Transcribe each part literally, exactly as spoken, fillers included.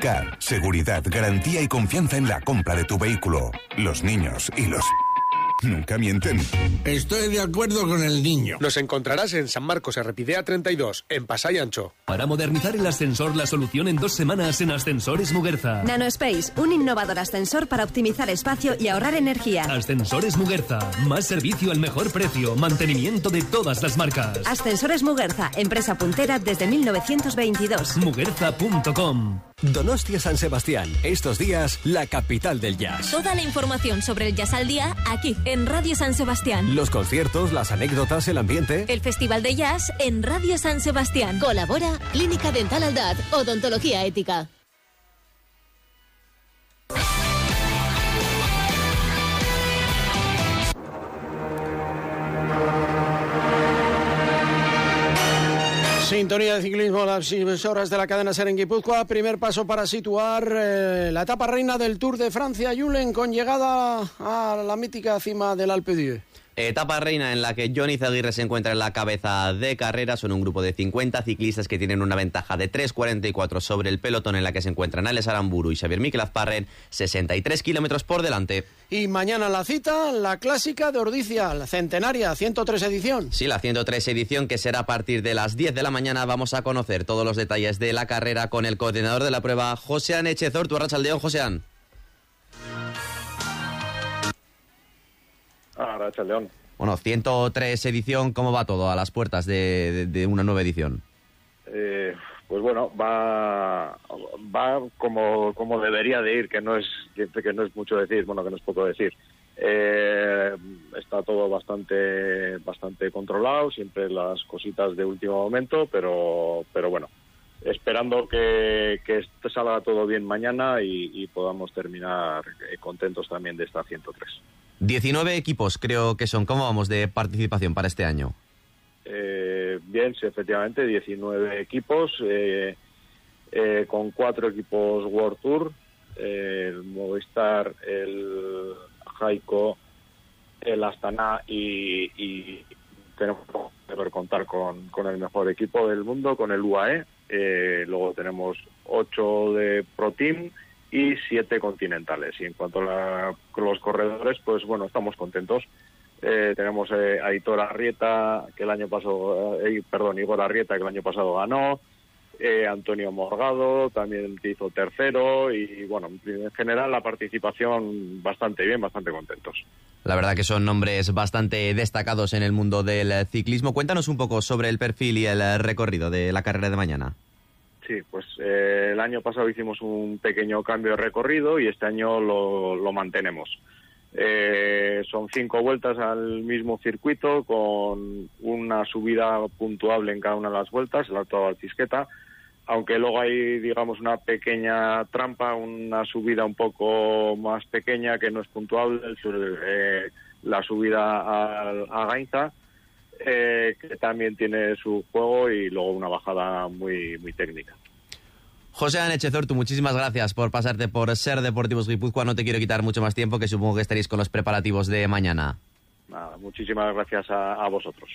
Car, seguridad, garantía y confianza en la compra de tu vehículo. Los niños y los... nunca mienten. Estoy de acuerdo con el niño. Nos encontrarás en San Marcos Errepidea treinta y dos, en Pasay Ancho. Para modernizar el ascensor, la solución en dos semanas en Ascensores Muguerza. NanoSpace, un innovador ascensor para optimizar espacio y ahorrar energía. Ascensores Muguerza, más servicio al mejor precio, mantenimiento de todas las marcas. Ascensores Muguerza, empresa puntera desde mil novecientos veintidós. Muguerza punto com. Donostia San Sebastián, estos días la capital del jazz. Toda la información sobre el jazz al día aquí en Radio San Sebastián. Los conciertos, las anécdotas, el ambiente. El Festival de Jazz en Radio San Sebastián. Colabora Clínica Dental Aldad, Odontología Ética. Sintonía de ciclismo, las emisoras de la cadena SER en Guipúzcoa. Primer paso para situar eh, la etapa reina del Tour de Francia, Julen, con llegada a la mítica cima del Alpe d'Huez. Etapa reina en la que Johnny Zaguirre se encuentra en la cabeza de carrera. Son un grupo de cincuenta ciclistas que tienen una ventaja de tres cuarenta y cuatro sobre el pelotón, en la que se encuentran Alex Aramburu y Xavier Miquel Azparren, sesenta y tres kilómetros por delante. Y mañana la cita, la clásica de Ordizia, la centenaria, ciento tres edición. Sí, la ciento tres edición, que será a partir de las diez de la mañana. Vamos a conocer todos los detalles de la carrera con el coordinador de la prueba, Josean Echezor. Tu arratsaldeón, Josean. Arratsaldeón. Bueno, ciento tres edición, ¿cómo va todo a las puertas de, de, de una nueva edición? Eh, pues bueno, va va como como debería de ir, que no es que no es mucho decir, bueno, que no es poco decir. Eh, está todo bastante bastante controlado, siempre las cositas de último momento, pero pero bueno, esperando que, que salga todo bien mañana y, y podamos terminar contentos también de esta ciento tres. diecinueve equipos creo que son. ¿Cómo vamos de participación para este año? Eh, bien, sí, efectivamente, diecinueve equipos, eh, eh, con cuatro equipos World Tour, eh, el Movistar, el Jaico, el Astana y, y tenemos que contar con, con el mejor equipo del mundo, con el U A E. Eh, luego tenemos ocho de Pro Team y siete continentales. Y en cuanto a la, los corredores, pues bueno, estamos contentos. Eh, tenemos eh, a Aitor Arrieta, que el año pasado, eh, perdón, Igor Arrieta, que el año pasado ganó, eh, Antonio Morgado también hizo tercero, y bueno, en general la participación bastante bien, bastante contentos. La verdad que son nombres bastante destacados en el mundo del ciclismo. Cuéntanos un poco sobre el perfil y el recorrido de la carrera de mañana. Sí, pues eh, el año pasado hicimos un pequeño cambio de recorrido y este año lo, lo mantenemos. Eh, son cinco vueltas al mismo circuito, con una subida puntuable en cada una de las vueltas, el Alto de Valtisqueta, aunque luego hay, digamos, una pequeña trampa, una subida un poco más pequeña que no es puntuable, eh, la subida a, a Gainza, Eh, que también tiene su juego, y luego una bajada muy muy técnica. Josean Echezor, tú muchísimas gracias por pasarte por SER Deportivos Guipúzcoa. No te quiero quitar mucho más tiempo, que supongo que estaréis con los preparativos de mañana. Nada, muchísimas gracias a, a vosotros.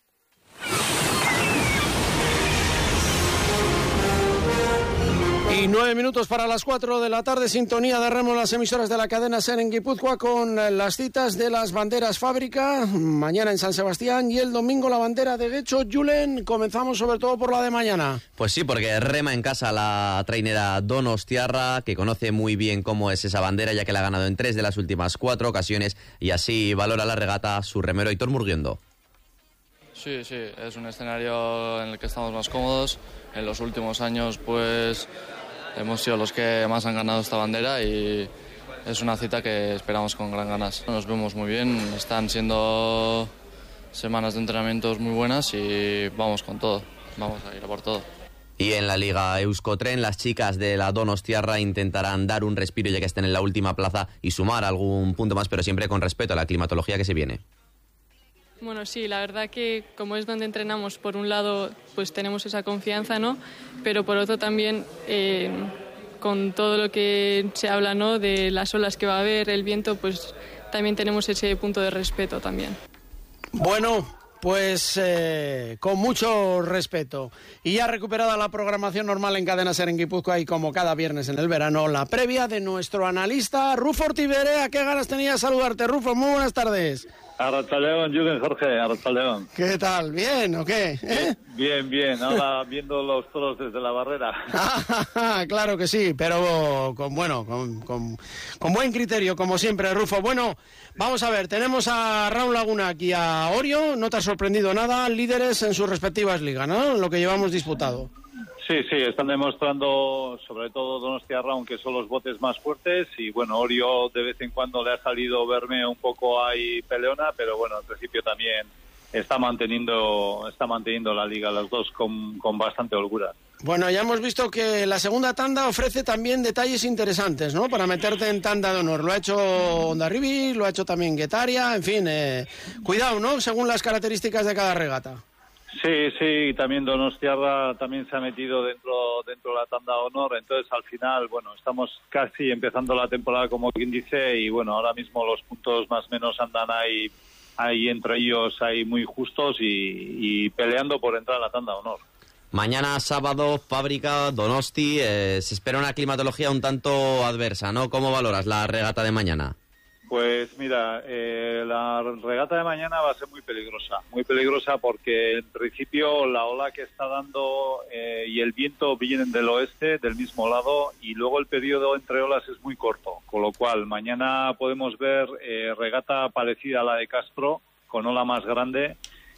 Y nueve minutos para las cuatro de la tarde, sintonía de remo en las emisoras de la cadena SER en Guipúzcoa, con las citas de las banderas fábrica, mañana en San Sebastián y el domingo la bandera de Guecho. Julen, comenzamos sobre todo por la de mañana. Pues sí, porque rema en casa la trainera donostiarra, que conoce muy bien cómo es esa bandera, ya que la ha ganado en tres de las últimas cuatro ocasiones, y así valora la regata su remero Aitor Murguiondo. Sí, sí, es un escenario en el que estamos más cómodos. En los últimos años, pues, hemos sido los que más han ganado esta bandera, y es una cita que esperamos con gran ganas. Nos vemos muy bien, están siendo semanas de entrenamientos muy buenas y vamos con todo, vamos a ir a por todo. Y en la Liga Euskotren, las chicas de la donostiarra intentarán dar un respiro, ya que estén en la última plaza, y sumar algún punto más, pero siempre con respeto a la climatología que se viene. Bueno, sí, la verdad que como es donde entrenamos, por un lado pues tenemos esa confianza, ¿no? Pero por otro también eh, con todo lo que se habla, ¿no? De las olas que va a haber, el viento, pues también tenemos ese punto de respeto también. Bueno, pues eh, con mucho respeto. Y ya recuperada la programación normal en Cadena SER en Guipúzcoa y como cada viernes en el verano, la previa de nuestro analista Rufo Ortiberea. Qué ganas tenía de saludarte, Rufo. Muy buenas tardes. Arrachaldeón, Julen, Jorge, Arrachaldeón. ¿Qué tal? ¿Bien o qué? ¿Eh? Bien, bien. Ahora viendo los toros desde la barrera. Claro que sí, pero con bueno, con, con, con buen criterio, como siempre, Rufo. Bueno, vamos a ver, tenemos a Raúl Laguna aquí, a Orio. No te ha sorprendido nada, líderes en sus respectivas ligas, ¿no? Lo que llevamos disputado. Sí, sí, están demostrando, sobre todo Donostia Round, que son los botes más fuertes, y bueno, Orio de vez en cuando le ha salido verme un poco ahí peleona, pero bueno, en principio también está manteniendo está manteniendo la liga, los dos con, con bastante holgura. Bueno, ya hemos visto que la segunda tanda ofrece también detalles interesantes, ¿no? Para meterte en tanda de honor. Lo ha hecho Hondarribia, lo ha hecho también Guetaria, en fin, eh, cuidado, ¿no? Según las características de cada regata. Sí, sí, también Donostiarra también se ha metido dentro dentro de la tanda de honor, entonces al final, bueno, estamos casi empezando la temporada como quien dice, y bueno, ahora mismo los puntos más o menos andan ahí, ahí entre ellos, ahí muy justos y, y peleando por entrar a la tanda de honor. Mañana sábado, Fábrica, Donosti, eh, se espera una climatología un tanto adversa, ¿no? ¿Cómo valoras la regata de mañana? Pues mira, eh, la regata de mañana va a ser muy peligrosa, muy peligrosa porque en principio la ola que está dando eh, y el viento vienen del oeste, del mismo lado, y luego el periodo entre olas es muy corto, con lo cual mañana podemos ver eh, regata parecida a la de Castro, con ola más grande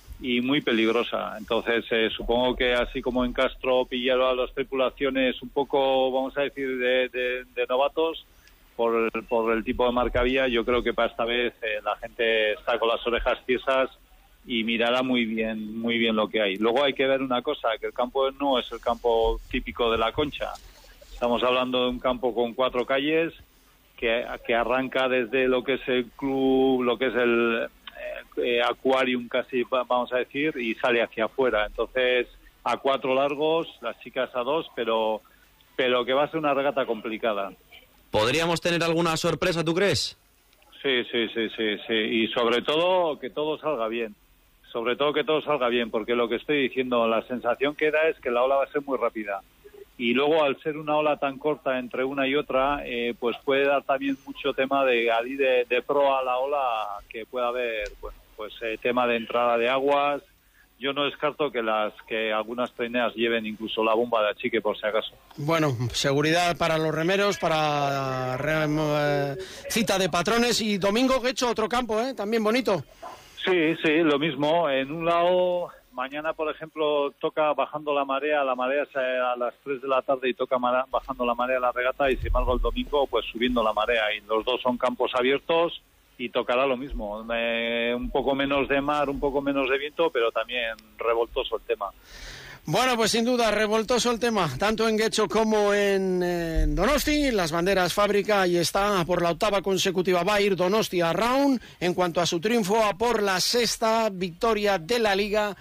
y muy peligrosa. Entonces eh, supongo que así como en Castro pillaron a las tripulaciones un poco, vamos a decir, de, de, de novatos, Por el, por el tipo de marcavía, yo creo que para esta vez eh, la gente está con las orejas tiesas y mirará muy bien muy bien lo que hay. Luego hay que ver una cosa, que el campo no es el campo típico de La Concha. Estamos hablando de un campo con cuatro calles que, que arranca desde lo que es el club, lo que es el eh, aquarium casi, vamos a decir, y sale hacia afuera. Entonces, a cuatro largos, las chicas a dos, pero, pero que va a ser una regata complicada. ¿Podríamos tener alguna sorpresa, tú crees? Sí, sí, sí, sí, sí. Y sobre todo que todo salga bien. Sobre todo que todo salga bien, porque lo que estoy diciendo, la sensación que da es que la ola va a ser muy rápida. Y luego, al ser una ola tan corta entre una y otra, eh, pues puede dar también mucho tema de, de, de pro a la ola, que pueda haber, bueno, pues eh, tema de entrada de aguas. Yo no descarto que las que algunas trineas lleven incluso la bomba de achique por si acaso. Bueno, seguridad para los remeros, para eh, cita de patrones, y domingo que he hecho otro campo, ¿eh? También bonito. Sí, sí, lo mismo. En un lado, mañana por ejemplo toca bajando la marea, la marea es a las tres de la tarde y toca bajando la marea la regata, y sin embargo el domingo pues subiendo la marea, y los dos son campos abiertos. Y tocará lo mismo, eh, un poco menos de mar, un poco menos de viento, pero también revoltoso el tema. Bueno, pues sin duda, revoltoso el tema, tanto en Guecho como en, en Donosti. Las banderas Fábrica, ahí está, por la octava consecutiva va a ir Donostia Round. En cuanto a su triunfo, a por la sexta victoria de la Liga,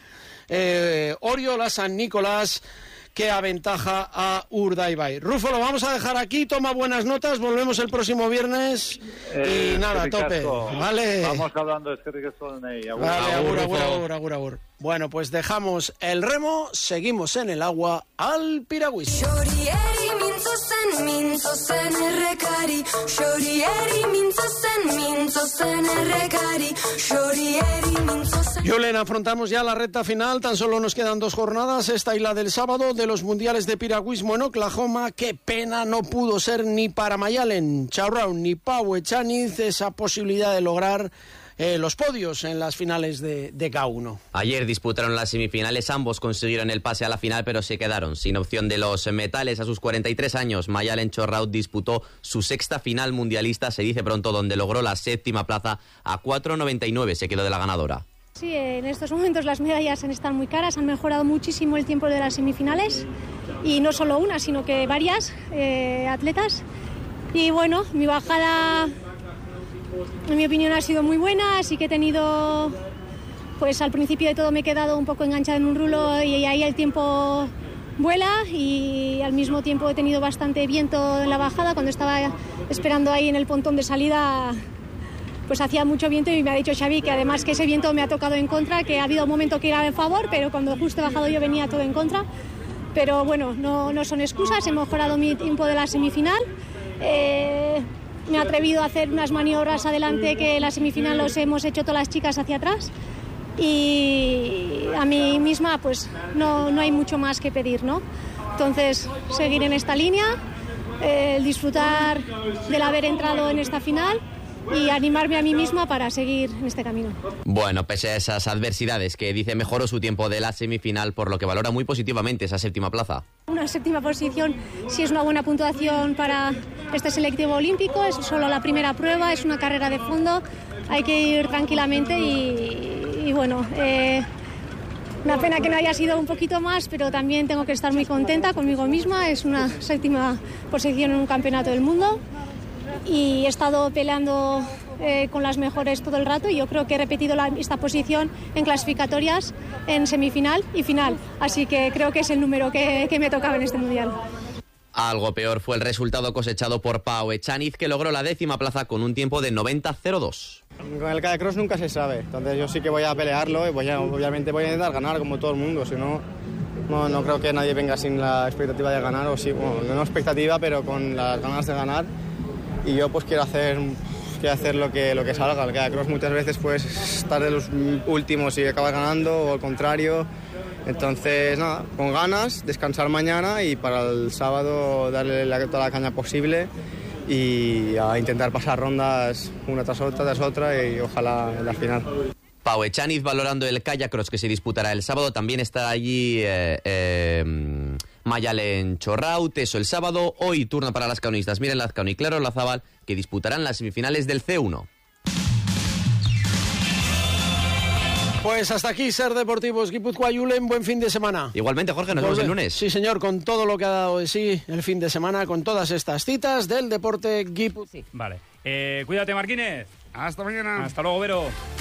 eh, Oriola San Nicolás, que aventaja a Urdaibai. Rufo, lo vamos a dejar aquí, toma buenas notas, volvemos el próximo viernes eh, y nada, a tope. Vale. Vamos hablando, es que riquezón ahí. Vale, agur, agur, agur, agur, agur. Bueno, pues dejamos el remo, seguimos en el agua al piragüismo. Julen, afrontamos ya la recta final, tan solo nos quedan dos jornadas, esta y la del sábado, de los mundiales de piragüismo en Oklahoma. Qué pena no pudo ser ni para Mayalen Chaurraun ni Pau Echaniz esa posibilidad de lograr Eh, los podios en las finales de, de K uno. Ayer disputaron las semifinales, ambos consiguieron el pase a la final, pero se quedaron sin opción de los metales. A sus cuarenta y tres años, Mayalen Chaurraun disputó su sexta final mundialista, se dice pronto, donde logró la séptima plaza. A cuatro noventa y nueve se quedó de la ganadora. Sí, en estos momentos las medallas están muy caras, han mejorado muchísimo el tiempo de las semifinales, y no solo una, sino que varias eh, atletas. Y bueno, mi bajada, en mi opinión, ha sido muy buena, así que he tenido, pues al principio de todo me he quedado un poco enganchada en un rulo, y ahí el tiempo vuela, y al mismo tiempo he tenido bastante viento en la bajada. Cuando estaba esperando ahí en el pontón de salida, pues hacía mucho viento y me ha dicho Xavi que además que ese viento me ha tocado en contra, que ha habido un momento que era en favor, pero cuando justo he bajado yo venía todo en contra. Pero bueno, no, no son excusas, he mejorado mi tiempo de la semifinal. Eh, me he atrevido a hacer unas maniobras adelante que en la semifinal los hemos hecho todas las chicas hacia atrás. Y a mí misma pues no, no hay mucho más que pedir, ¿no? Entonces, seguir en esta línea, eh, disfrutar del haber entrado en esta final y animarme a mí misma para seguir en este camino. Bueno, pese a esas adversidades que dice mejoró su tiempo de la semifinal, por lo que valora muy positivamente esa séptima plaza. Una séptima posición sí es una buena puntuación para este selectivo olímpico, es solo la primera prueba, es una carrera de fondo, hay que ir tranquilamente y, y bueno, eh, una pena que no haya sido un poquito más, pero también tengo que estar muy contenta conmigo misma, es una séptima posición en un campeonato del mundo. Y he estado peleando eh, con las mejores todo el rato y yo creo que he repetido la, esta posición en clasificatorias, en semifinal y final. Así que creo que es el número que, que me tocaba en este mundial. Algo peor fue el resultado cosechado por Pau Echaniz, que logró la décima plaza con un tiempo de noventa cero dos. Con el Kayak Cross nunca se sabe, entonces yo sí que voy a pelearlo y voy a, obviamente voy a intentar ganar como todo el mundo, si no, no, no creo que nadie venga sin la expectativa de ganar, o sí, bueno, no expectativa, pero con las ganas de ganar. Y yo pues quiero hacer, quiero hacer lo que, lo que salga. El Kayak Cross muchas veces puedes estar de los últimos y acabas ganando, o al contrario. Entonces, nada, con ganas, descansar mañana y para el sábado darle la, toda la caña posible y a intentar pasar rondas una tras otra, tras otra y ojalá en la final. Pau Echaniz valorando el Kayak Cross que se disputará el sábado. También está allí eh, eh, Mayalen Chorraut, eso el sábado. Hoy turno para las canoístas Miren Lazcano y Claro Olazábal, que disputarán las semifinales del C uno. Pues hasta aquí Ser Deportivos Guipúzcoa. Julen, buen fin de semana. Igualmente, Jorge, nos vemos el lunes. Sí, señor, con todo lo que ha dado de sí el fin de semana, con todas estas citas del deporte Guipúzcoa. Vale. Eh, cuídate, Marquínez. Hasta mañana. Hasta luego, Vero.